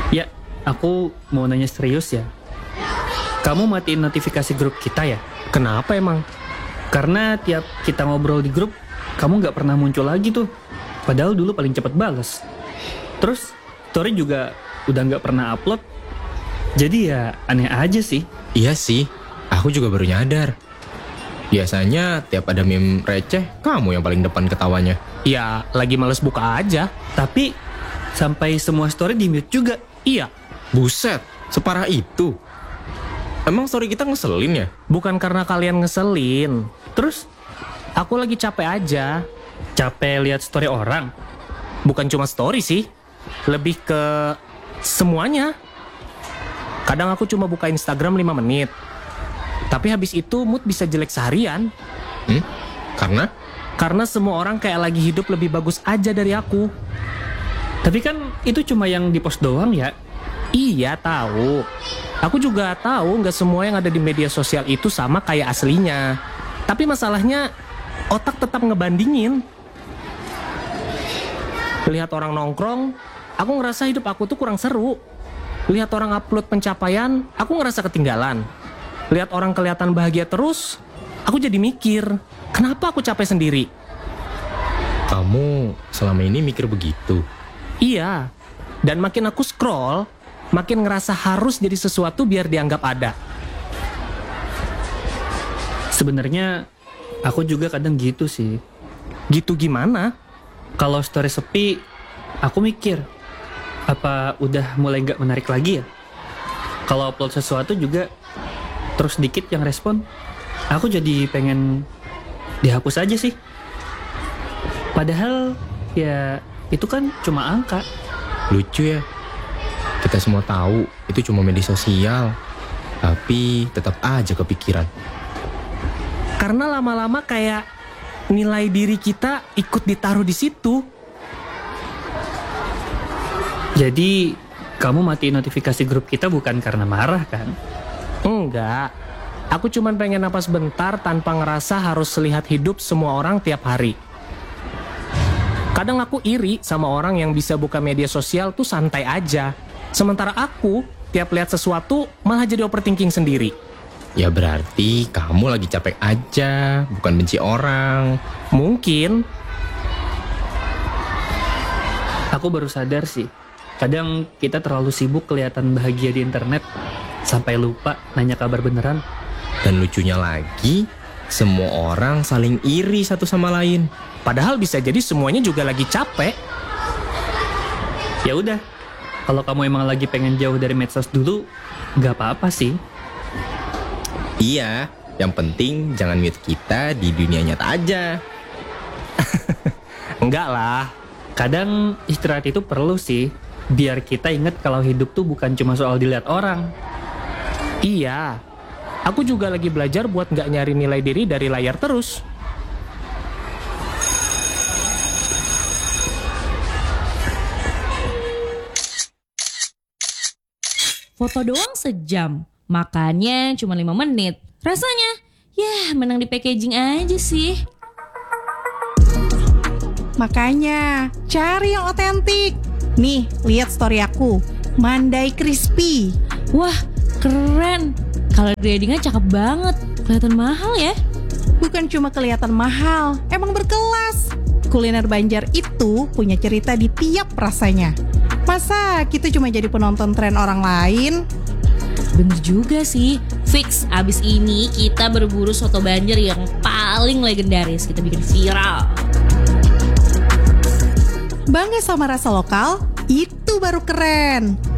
Ya, aku mau nanya serius ya. Kamu matiin notifikasi grup kita ya? Kenapa emang? Karena tiap kita ngobrol di grup, kamu nggak pernah muncul lagi tuh. Padahal dulu paling cepat balas. Terus, story juga udah nggak pernah upload. Jadi ya aneh aja sih. Iya sih, aku juga baru nyadar. Biasanya tiap ada meme receh, kamu yang paling depan ketawanya. Ya, lagi males buka aja. Tapi, sampai semua story di-mute juga. Iya, Buset, separah itu. Emang story kita ngeselin ya? bukan karena kalian ngeselin. Terus, Aku lagi capek aja. capek lihat story orang. Bukan cuma story sih, lebih ke semuanya. Kadang aku cuma buka Instagram 5 menit. Tapi habis itu mood bisa jelek seharian. Karena? Karena semua orang kayak lagi hidup lebih bagus aja dari aku. Tapi kan itu cuma yang di-post doang ya. Iya, tahu. Aku juga tahu nggak semua yang ada di media sosial itu sama kayak aslinya. Tapi masalahnya, otak tetap ngebandingin. Lihat orang nongkrong, aku ngerasa hidup aku tuh kurang seru. Lihat orang upload pencapaian, aku ngerasa ketinggalan. Lihat orang kelihatan bahagia terus, aku jadi mikir, kenapa aku capek sendiri? Kamu selama ini mikir begitu? Iya, dan makin aku scroll, makin ngerasa harus jadi sesuatu biar dianggap ada. Sebenarnya aku juga kadang gitu sih. Gitu gimana? Kalau story sepi, aku mikir, apa udah mulai nggak menarik lagi ya? Kalau upload sesuatu juga, terus dikit yang respon, aku jadi pengen dihapus aja sih. Padahal, ya itu kan cuma angka. Lucu ya. Kita semua tahu itu cuma media sosial. Tapi tetap aja kepikiran. Karena lama-lama kayak nilai diri kita ikut ditaruh di situ. Jadi, kamu matiin notifikasi grup kita bukan karena marah kan? Enggak. Aku cuman pengen napas bentar tanpa ngerasa harus lihat hidup semua orang tiap hari. Kadang aku iri sama orang yang bisa buka media sosial tuh santai aja. Sementara aku, tiap lihat sesuatu malah jadi overthinking sendiri. Ya berarti kamu lagi capek aja, bukan benci orang. Mungkin. Aku baru sadar sih, kadang kita terlalu sibuk kelihatan bahagia di internet, sampai lupa nanya kabar beneran. Dan lucunya lagi, semua orang saling iri satu sama lain. Padahal bisa jadi semuanya juga lagi capek. Ya udah, kalau kamu emang lagi pengen jauh dari medsos dulu, nggak apa-apa sih. Iya, yang penting jangan mute kita di dunia nyata aja. Enggak lah. Kadang istirahat itu perlu sih, biar kita inget kalau hidup tuh bukan cuma soal dilihat orang. Iya. Aku juga lagi belajar buat nggak nyari nilai diri dari layar terus. Foto doang sejam, makannya cuma 5 menit. Rasanya, ya menang di packaging aja sih. Makanya, cari yang otentik. Nih, lihat story aku. Mandai crispy. Wah, keren. Kalau gradingnya cakep banget. Kelihatan mahal ya. Bukan cuma kelihatan mahal, emang berkelas. Kuliner Banjar itu punya cerita di tiap rasanya. Masa kita cuma jadi penonton tren orang lain? Bener juga sih. Fix, abis ini kita berburu soto Banjar yang paling legendaris. Kita bikin viral. Bangga sama rasa lokal, itu baru keren.